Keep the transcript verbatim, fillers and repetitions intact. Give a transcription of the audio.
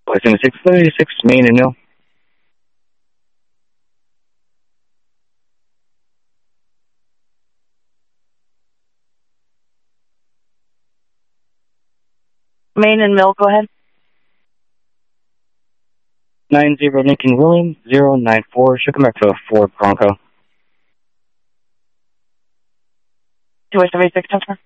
Western six thirty-six, Main and Mill. Main and Mill, go ahead. nine zero Lincoln William, zero nine four, should come back to a Ford Bronco. two seven six, ten four.